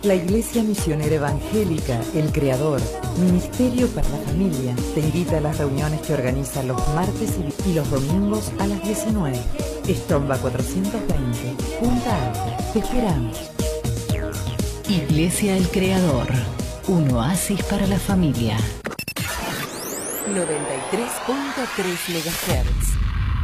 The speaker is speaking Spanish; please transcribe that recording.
La Iglesia Misionera Evangélica, El Creador, Ministerio para la Familia, te invita a las reuniones que organiza los martes y los domingos a las 19. Estomba 420, Punta Alta. Te esperamos. Iglesia El Creador, un oasis para la familia. 93.3 MHz.